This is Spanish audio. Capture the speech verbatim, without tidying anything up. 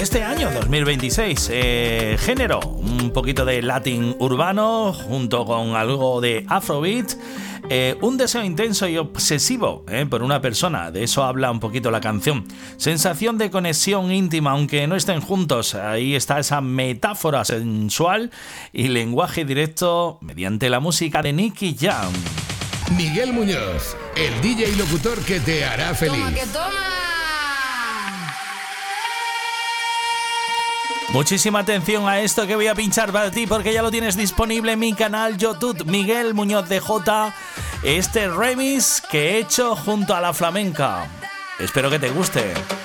este año dos mil veintiséis. Eh, género, un poquito de latín urbano junto con algo de afrobeat. Eh, un deseo intenso y obsesivo eh, por una persona, de eso habla un poquito la canción. Sensación de conexión íntima, aunque no estén juntos. Ahí está esa metáfora sensual y lenguaje directo mediante la música de Nicky Jam. Miguel Muñoz, el D J y locutor que te hará feliz. Toma que toma. Muchísima atención a esto que voy a pinchar para ti, porque ya lo tienes disponible en mi canal YouTube, Miguel Muñoz D J. Este remix que he hecho junto a La Flamenca. Espero que te guste.